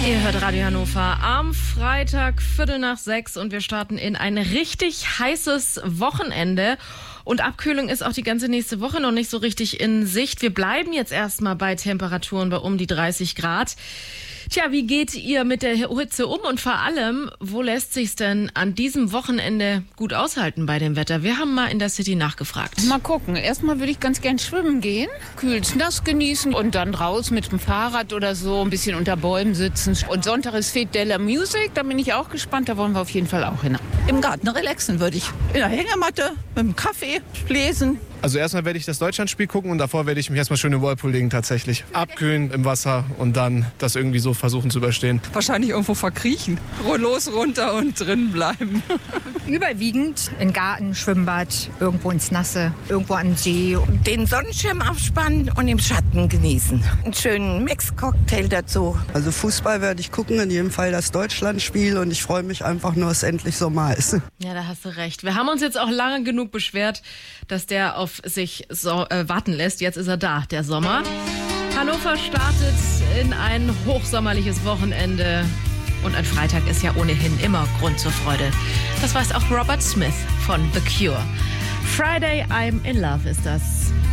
Ihr hört Radio Hannover am Freitag, 5:45 und wir starten in ein richtig heißes Wochenende. Und Abkühlung ist auch die ganze nächste Woche noch nicht so richtig in Sicht. Wir bleiben jetzt erstmal bei Temperaturen bei um die 30 Grad. Tja, wie geht ihr mit der Hitze um und vor allem, wo lässt sich's denn an diesem Wochenende gut aushalten bei dem Wetter? Wir haben mal in der City nachgefragt. Mal gucken. Erstmal würde ich ganz gern schwimmen gehen, kühles Nass genießen und dann raus mit dem Fahrrad oder so ein bisschen unter Bäumen sitzen. Und Sonntag ist Fête de la Music, da bin ich auch gespannt, da wollen wir auf jeden Fall auch hin. Im Garten relaxen würde ich. In der Hängematte, mit dem Kaffee, lesen. Also erstmal werde ich das Deutschlandspiel gucken und davor werde ich mich erstmal schön im Whirlpool legen tatsächlich. Abkühlen im Wasser und dann das irgendwie so versuchen zu überstehen. Wahrscheinlich irgendwo verkriechen. Los, runter und drin bleiben. Überwiegend in Garten, Schwimmbad, irgendwo ins Nasse, irgendwo an den See. Den Sonnenschirm aufspannen und im Schatten genießen. Einen schönen Mix-Cocktail dazu. Also Fußball werde ich gucken, in jedem Fall das Deutschlandspiel und ich freue mich einfach nur, dass es endlich Sommer ist. Ja, da hast du recht. Wir haben uns jetzt auch lange genug beschwert, dass der auf sich warten lässt. Jetzt ist er da, der Sommer. Hannover startet in ein hochsommerliches Wochenende. Und ein Freitag ist ja ohnehin immer Grund zur Freude. Das weiß auch Robert Smith von The Cure. Friday I'm in Love ist das.